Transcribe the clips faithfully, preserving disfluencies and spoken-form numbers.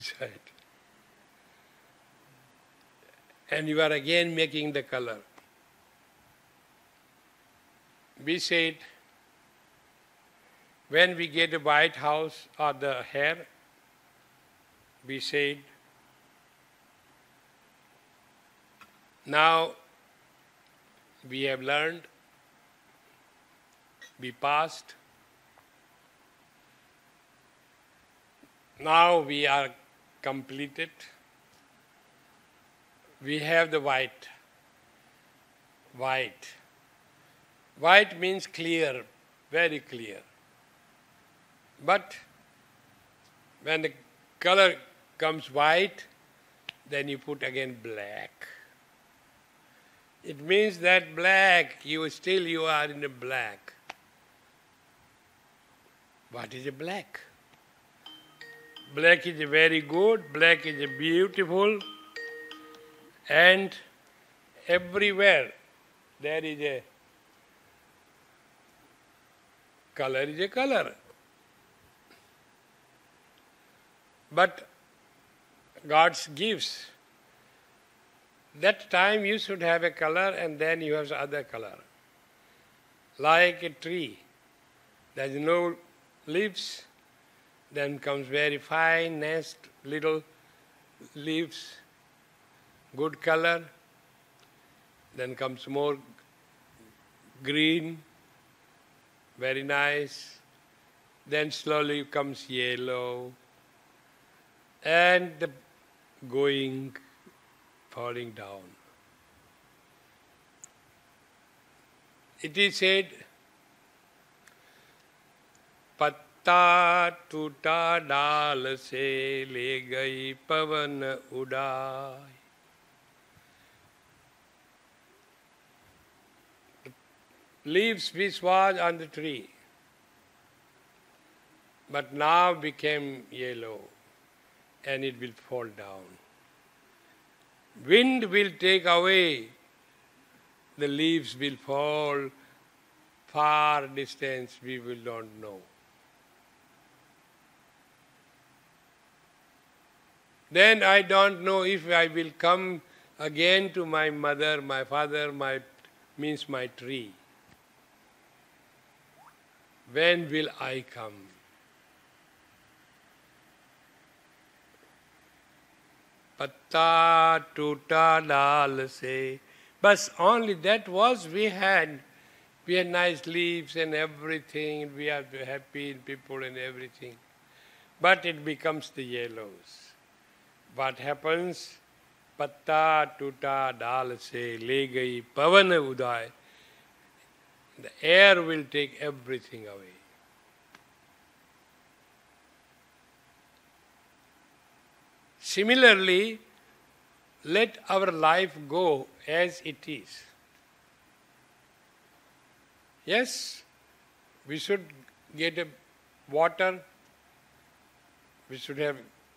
inside. And you are again making the color. We said, when we get a white house or the hair, we said, now we have learned, we passed, now we are completed, we have the white. White. White means clear, very clear. But when the color comes white, then you put again black. It means that black, you still you are in the black. What is a black? Black is very good, black is beautiful, and everywhere there is a color is a color. But God's gives. That time you should have a color and then you have other color. Like a tree. There is no leaves, then comes very fine, nice little leaves, good color, then comes more green, very nice, then slowly comes yellow, and the going, falling down. It is said, पत्ता टूटा डाल से ले गई पवन उड़ाई. Leaves which was on the tree, but now became yellow, and it will fall down. Wind will take away, the leaves will fall far distance, we will not know. Then I don't know if I will come again to my mother, my father, my means my tree. When will I come? Patta tuta dal se. But only that was we had. We had nice leaves and everything. We are happy people and everything. But it becomes the yellows. What happens? Patta tuta dal se le gayi pavan uday. The air will take everything away. Similarly, let our life go as it is. Yes, we should get a water, we should have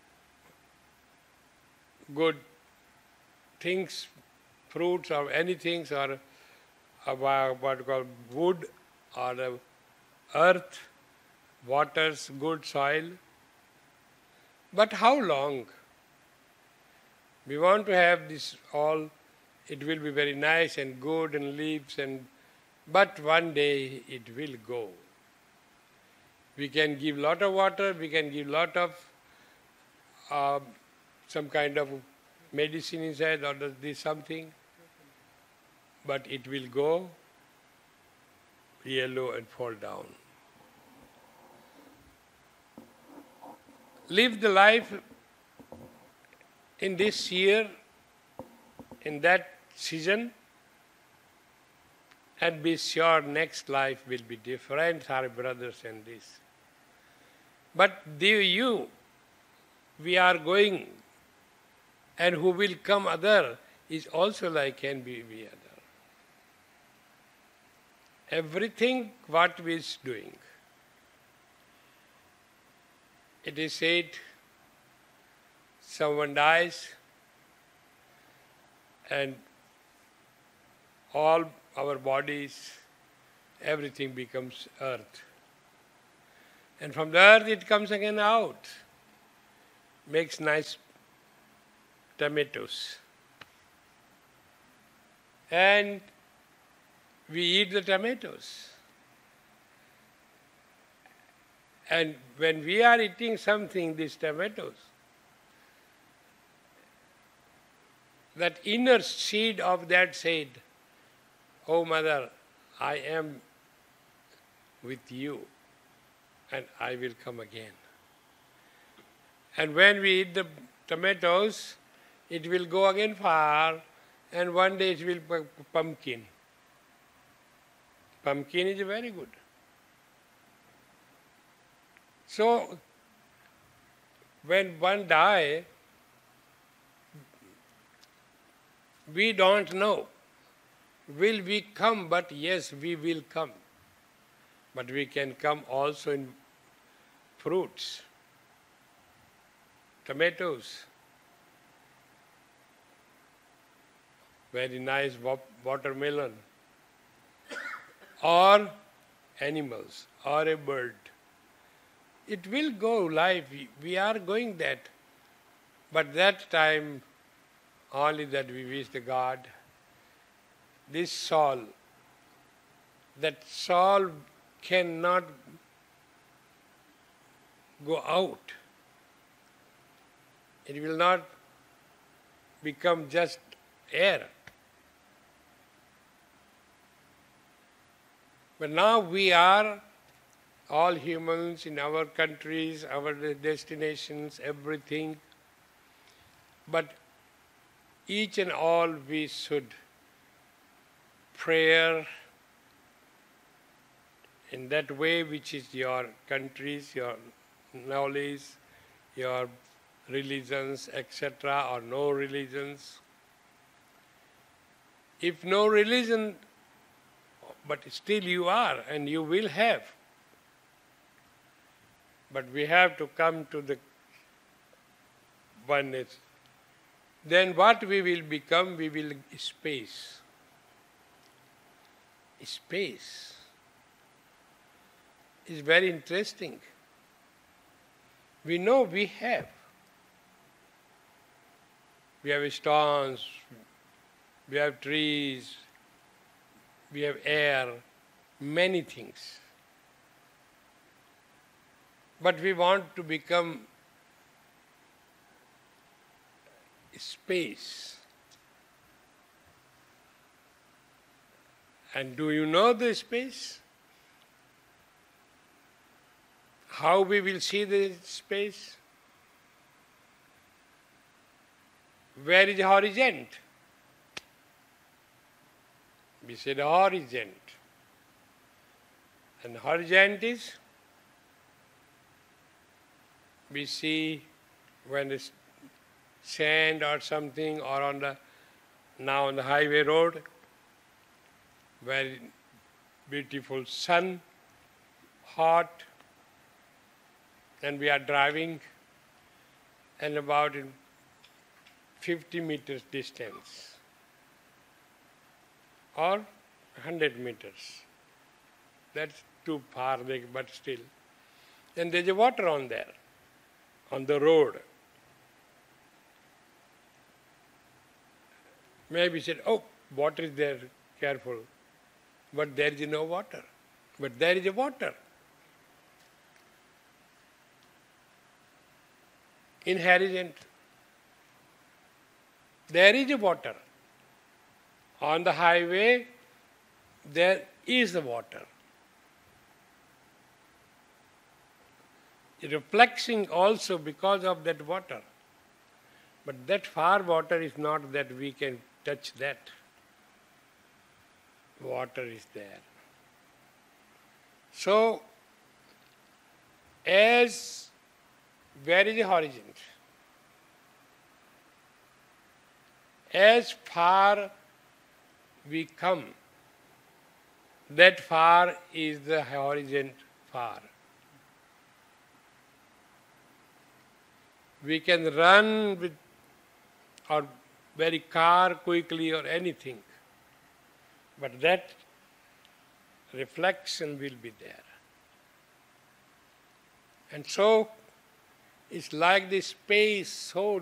good things, fruits or anything, or about what we call wood or uh, earth, waters, good soil. But how long? We want to have this all, it will be very nice and good and leaves, and but one day it will go. We can give lot of water, we can give lot of uh, some kind of medicine inside or this something, but it will go yellow and fall down. Live the life in this year, in that season, and be sure next life will be different, our brothers and this. But the you, we are going, and who will come other is also like can be we other. Everything what we is doing. It is said, someone dies and all our bodies, everything becomes earth. And from the earth it comes again out. makes nice tomatoes. And we eat the tomatoes. And when we are eating something, these tomatoes, that inner seed of that said, "Oh mother, I am with you and I will come again." And when we eat the tomatoes, it will go again far, and one day it will be pumpkin. Pumpkin is very good. So, when one dies, we don't know. Will we come? But yes, we will come. But we can come also in fruits, tomatoes, very nice watermelon, or animals, or a bird. It will go life. We are going that. But that time, only that we wish the God, this soul, that soul cannot go out. It will not become just air. But now we are all humans in our countries, our destinations, everything. But each and all we should prayer in that way which is your countries, your knowledge, your religions, et cetera, or no religions. If no religion, but still you are and you will have. But we have to come to the oneness. Then what we will become? We will space. Space is very interesting. We know we have. We have stones, we have trees, we have air, many things. But we want to become space. And do you know the space? How we will see the space? Where is the horizon? We say the horizon. And horizon is, we see when it's sand or something, or on the, now on the highway road, very beautiful sun, hot, and we are driving, and about in fifty meters distance, or one hundred meters. That's too far, but still. And there's a water on there, on the road. Maybe said, "Oh, water is there, careful." But there is no water. But there is a water. Inherent. There is a water. On the highway, there is a water. Reflecting also because of that water. But that far water is not that we can touch that. Water is there. So, as where is the horizon? As far we come, that far is the horizon far. We can run with our very car quickly or anything, but that reflection will be there. And so, It's like the space so